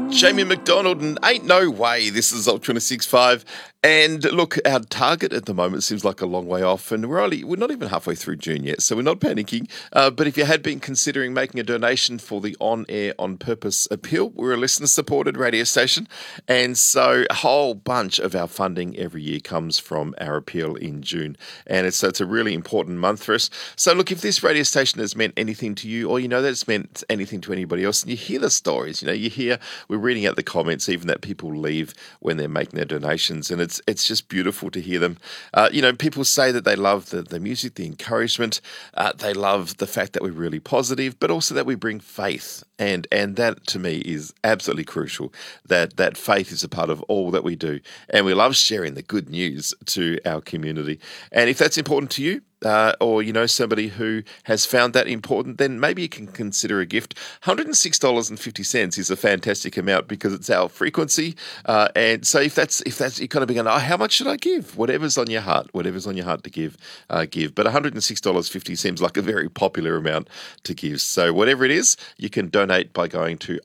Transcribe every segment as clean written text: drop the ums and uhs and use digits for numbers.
Jamie McDonald, and ain't no way this is Ultra 106.5. And look, our target at the moment seems like a long way off, and we're not even halfway through June yet, so we're not panicking. But if you had been considering making a donation for the On Air On Purpose appeal, we're a listener-supported radio station, and so a whole bunch of our funding every year comes from our appeal in June, and it's a really important month for us. So look, if this radio station has meant anything to you, or you know that it's meant anything to anybody else, and you hear the stories, we're reading out the comments even that people leave when they're making their donations, and it's just beautiful to hear them. People say that they love the music, the encouragement. They love the fact that we're really positive, but also that we bring faith. And that, to me, is absolutely crucial, that faith is a part of all that we do. And we love sharing the good news to our community. And if that's important to you, or you know somebody who has found that important, then maybe you can consider a gift. $106.50 is a fantastic amount because it's our frequency. And so if that's you're kind of being, how much should I give? Whatever's on your heart to give, give. But $106.50 seems like a very popular amount to give. So whatever it is, you can donate by going to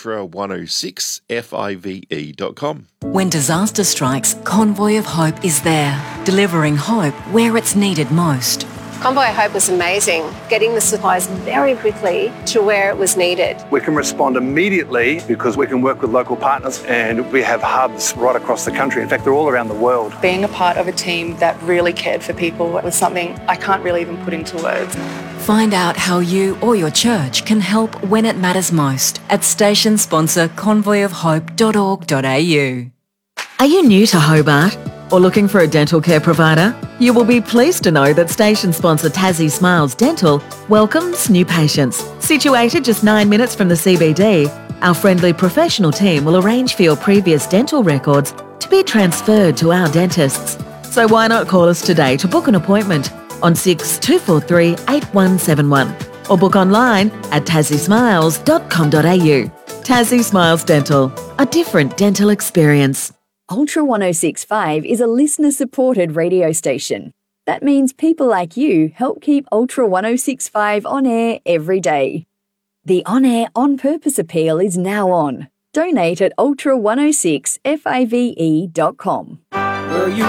ultra106five.com. When disaster strikes, Convoy of Hope is there, delivering hope where it's needed most. Convoy of Hope was amazing, getting the supplies very quickly to where it was needed. We can respond immediately because we can work with local partners, and we have hubs right across the country. In fact, they're all around the world. Being a part of a team that really cared for people was something I can't really even put into words. Find out how you or your church can help when it matters most at station sponsor convoyofhope.org.au. Are you new to Hobart or looking for a dental care provider? You will be pleased to know that station sponsor Tassie Smiles Dental welcomes new patients. Situated just 9 minutes from the CBD, our friendly professional team will arrange for your previous dental records to be transferred to our dentists. So why not call us today to book an appointment on 6243 8171 or book online at tassiesmiles.com.au. Tassie Smiles Dental, a different dental experience. Ultra 106.5 is a listener-supported radio station. That means people like you help keep Ultra 106.5 on air every day. The On Air On Purpose appeal is now on. Donate at ultra106five.com.